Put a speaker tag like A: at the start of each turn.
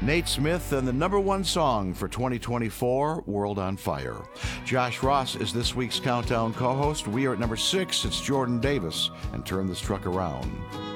A: Nate Smith and the number one song for 2024, World on Fire. Josh Ross is this week's Countdown co-host. We are at number 6. It's Jordan Davis and Turn This Truck Around.